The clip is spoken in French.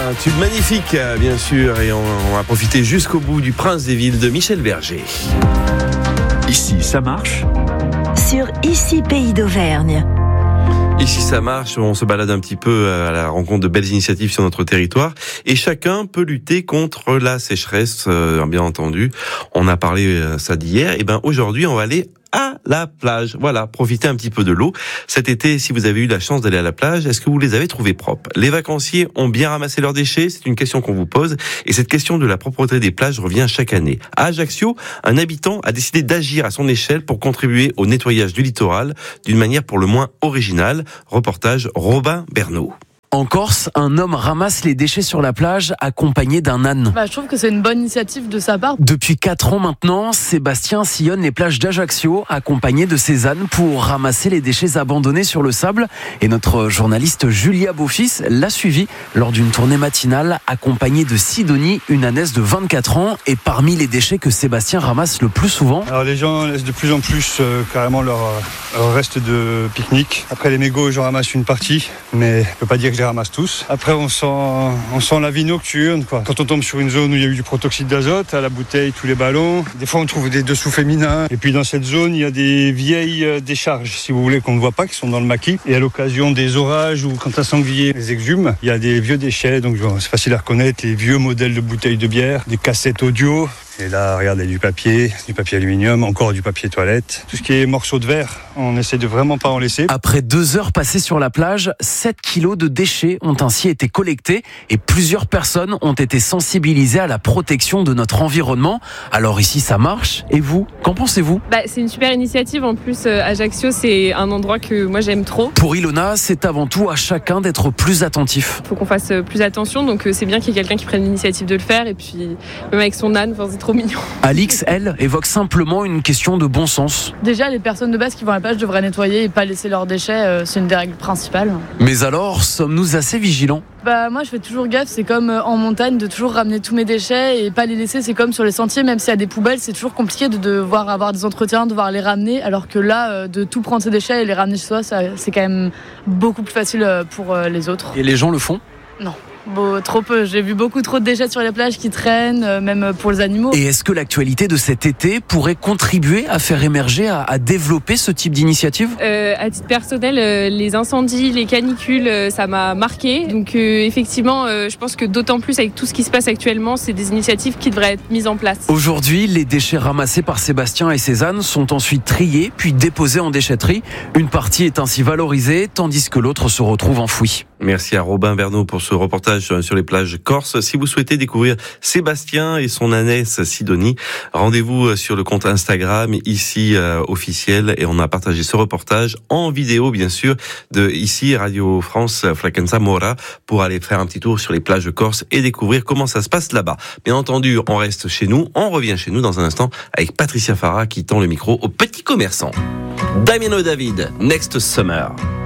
Un tube magnifique, bien sûr, et on va profiter jusqu'au bout du Prince des Villes de Michel Berger. Ici, ça marche. Sur Ici Pays d'Auvergne. Ici ça marche, on se balade un petit peu à la rencontre de belles initiatives sur notre territoire et chacun peut lutter contre la sécheresse, bien entendu. On a parlé ça d'hier, et ben aujourd'hui on va aller à la plage. Voilà, profitez un petit peu de l'eau. Cet été, si vous avez eu la chance d'aller à la plage, est-ce que vous les avez trouvés propres? Les vacanciers ont bien ramassé leurs déchets? C'est une question qu'on vous pose. Et cette question de la propreté des plages revient chaque année. À Ajaccio, un habitant a décidé d'agir à son échelle pour contribuer au nettoyage du littoral d'une manière pour le moins originale. Reportage Robin Bernot. En Corse, un homme ramasse les déchets sur la plage accompagné d'un âne. Je trouve que c'est une bonne initiative de sa part. Depuis 4 ans maintenant, Sébastien sillonne les plages d'Ajaccio accompagné de ses ânes pour ramasser les déchets abandonnés sur le sable. Et notre journaliste Julia Beaufils l'a suivi lors d'une tournée matinale accompagnée de Sidonie, une ânesse de 24 ans. Et parmi les déchets que Sébastien ramasse le plus souvent... Alors les gens laissent de plus en plus carrément leur reste de pique-nique. Après les mégots, j'en ramasse une partie, mais je peux pas dire que je les ramasse tous. Après on sent la vie nocturne, quoi. Quand on tombe sur une zone où il y a eu du protoxyde d'azote, à la bouteille, tous les ballons, des fois on trouve des dessous féminins. Et puis dans cette zone, il y a des vieilles décharges, si vous voulez, qu'on ne voit pas, qui sont dans le maquis. Et à l'occasion des orages ou quand un sanglier les exhume, il y a des vieux déchets, donc c'est facile à reconnaître, les vieux modèles de bouteilles de bière, des cassettes audio. Et là, regardez, du papier aluminium, encore du papier toilette. Tout ce qui est morceaux de verre, on essaie de vraiment pas en laisser. Après 2 heures passées sur la plage, 7 kilos de déchets ont ainsi été collectés et plusieurs personnes ont été sensibilisées à la protection de notre environnement. Alors ici, ça marche. Et vous, qu'en pensez-vous ? C'est une super initiative. En plus, Ajaccio, c'est un endroit que moi j'aime trop. Pour Ilona, c'est avant tout à chacun d'être plus attentif. Il faut qu'on fasse plus attention, donc c'est bien qu'il y ait quelqu'un qui prenne l'initiative de le faire. Et puis, même avec son âne, c'est trop mignon. Alix, elle, évoque simplement une question de bon sens. Déjà, les personnes de base qui vont à la plage devraient nettoyer et pas laisser leurs déchets. C'est une des règles principales. Mais alors, sommes-nous assez vigilants ? Moi, je fais toujours gaffe. C'est comme en montagne, de toujours ramener tous mes déchets et pas les laisser. C'est comme sur les sentiers, même s'il y a des poubelles, c'est toujours compliqué de devoir avoir des entretiens, de devoir les ramener. Alors que là, de tout prendre ses déchets et les ramener chez soi, c'est quand même beaucoup plus facile pour les autres. Et les gens le font ? Non. Trop peu. J'ai vu beaucoup trop de déchets sur les plages qui traînent, même pour les animaux. Et est-ce que l'actualité de cet été pourrait contribuer à faire émerger, à développer ce type d'initiative ? À titre personnel, les incendies, les canicules, ça m'a marqué. Donc effectivement, je pense que d'autant plus avec tout ce qui se passe actuellement, c'est des initiatives qui devraient être mises en place. Aujourd'hui, les déchets ramassés par Sébastien et ses ânes sont ensuite triés, puis déposés en déchetterie. Une partie est ainsi valorisée, tandis que l'autre se retrouve enfouie. Merci à Robin Bernot pour ce reportage sur les plages corses. Si vous souhaitez découvrir Sébastien et son ânesse Sidonie, rendez-vous sur le compte Instagram ici officiel, et on a partagé ce reportage en vidéo bien sûr de ici Radio France Flaquenza Mora pour aller faire un petit tour sur les plages corses et découvrir comment ça se passe là-bas. Bien entendu, on reste chez nous, on revient chez nous dans un instant avec Patricia Farah qui tend le micro aux petits commerçants. Damiano David, Next Summer.